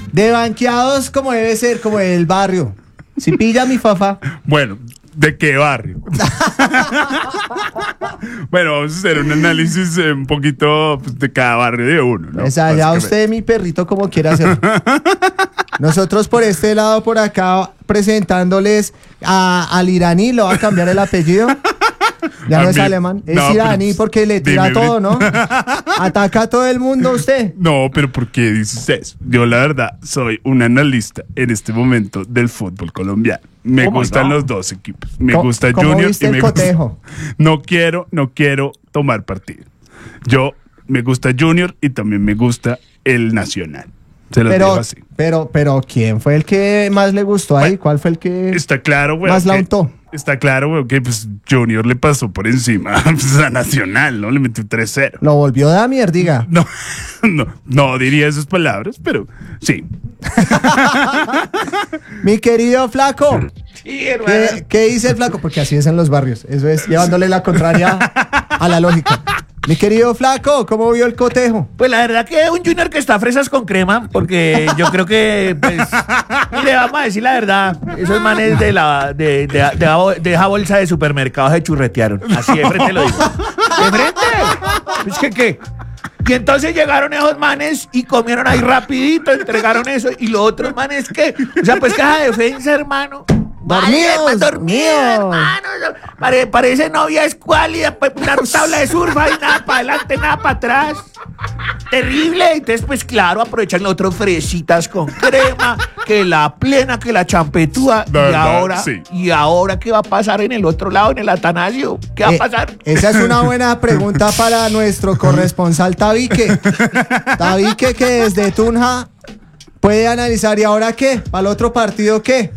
De banqueados como debe ser, como el barrio. Si pilla mi fafa. Bueno, ¿de qué barrio? Bueno, vamos a hacer un análisis un poquito pues, de cada barrio de uno, ¿no? Pues allá usted, mi perrito, como quiera hacer. Nosotros por este lado, por acá, presentándoles al iraní, lo va a cambiar el apellido. Ya no es alemán, es iraní porque le tira todo, ¿no? Ataca a todo el mundo usted. No, pero ¿por qué dices eso? Yo la verdad soy un analista en este momento del fútbol colombiano. Me gustan los dos equipos. Me gusta Junior y me gusta... No quiero tomar partido. Yo me gusta Junior y también me gusta el Nacional. Se los digo así. Pero, ¿quién fue el que más le gustó ahí? ¿Cuál fue el que está claro, güey, más la untó? Está claro, güey, que pues Junior le pasó por encima pues, a Nacional, ¿no? Le metió 3-0. Lo volvió de mierdiga. No diría esas palabras, pero sí. Mi querido Flaco. Sí, hermano. ¿Qué dice el Flaco? Porque así es en los barrios. Eso es llevándole la contraria a la lógica. Mi querido Flaco, ¿cómo vio el cotejo? Pues la verdad que es un Junior que está a fresas con crema, porque yo creo que, pues, mire, vamos a decir la verdad, esos manes de esa bolsa de supermercados se churretearon. Así de frente lo digo. ¡De frente! Es que, ¿qué? Y entonces llegaron esos manes y comieron ahí rapidito, entregaron eso, y los otros manes, ¿qué? O sea, pues caja de defensa, hermano. Dormido, hermano. Parece novia escuálida, pues, una tabla de surf ahí, nada para adelante, nada para atrás. Terrible. Entonces, pues claro, aprovechan los otros fresitas con crema, que la plena, que la champetúa. Y ahora, ¿qué va a pasar en el otro lado, en el Atanasio? ¿Qué va a pasar? Esa es una buena pregunta para nuestro corresponsal Tabique. Tabique, que desde Tunja puede analizar. ¿Y ahora qué? ¿Para el otro partido qué?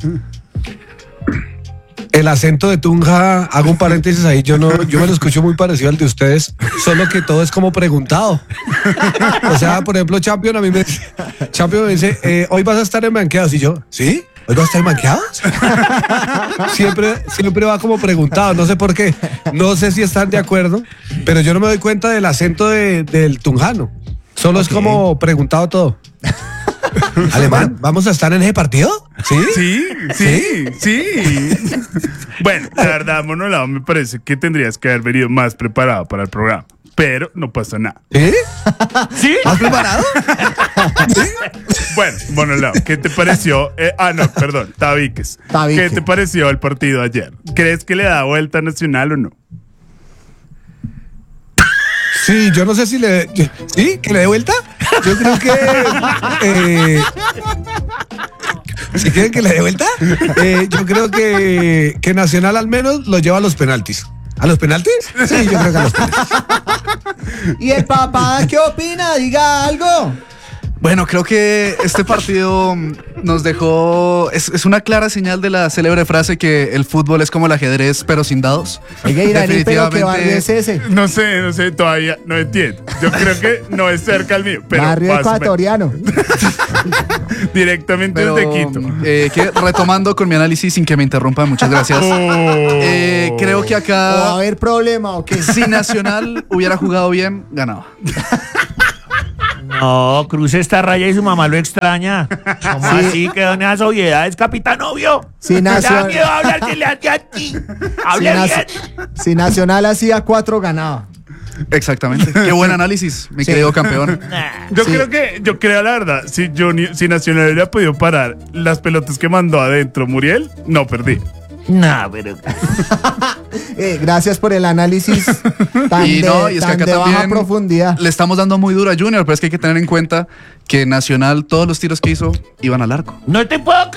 El acento de Tunja, hago un paréntesis ahí, yo me lo escucho muy parecido al de ustedes, solo que todo es como preguntado. O sea, por ejemplo, Champion me dice, hoy vas a estar en banqueados, y yo, ¿sí? ¿Hoy vas a estar en banqueados? Siempre va como preguntado, no sé por qué, no sé si están de acuerdo, pero yo no me doy cuenta del acento del tunjano, solo es como preguntado todo. Alemán, ¿vamos a estar en ese partido? Sí. Bueno, la verdad, Monolao, me parece que tendrías que haber venido más preparado para el programa. Pero no pasa nada. ¿Sí? ¿Has preparado? ¿Sí? Bueno, Monolao, ¿qué te pareció? Tabiques. ¿Qué te pareció el partido ayer? ¿Crees que le da vuelta a Nacional o no? Sí, yo no sé si ¿sí? ¿Que le dé vuelta? Yo creo que... ¿Si quieren que le dé vuelta? Yo creo que Nacional al menos lo lleva a los penaltis. ¿A los penaltis? Sí, yo creo que a los penaltis. ¿Y el papá qué opina? Diga algo. Bueno, creo que este partido nos dejó... Es una clara señal de la célebre frase que el fútbol es como el ajedrez, pero sin dados. Oiga, Iraní, pero ¿qué barrio es ese? No sé, todavía no entiendo. Yo creo que no es cerca al mío. Pero barrio ecuatoriano. Directamente desde Quito. Retomando con mi análisis sin que me interrumpan, muchas gracias. Creo que acá... ¿Va a haber problema o qué? Si Nacional hubiera jugado bien, ganaba. No, cruce esta raya y su mamá lo extraña. ¿Cómo así? ¿Que don esa sobriedad es capitán obvio? Si Nacional... ¿Le da miedo hablar que le hace a ti? ¡Hable bien! Si Nacional hacía 4, ganaba. Exactamente. Qué buen análisis, mi querido campeón. Yo creo la verdad, si Nacional hubiera podido parar las pelotas que mandó adentro Muriel, no perdí. No, pero... gracias por el análisis tan y es que acá de baja también profundidad. Le estamos dando muy duro a Junior, pero es que hay que tener en cuenta que Nacional, todos los tiros que hizo, iban al arco. No te puedo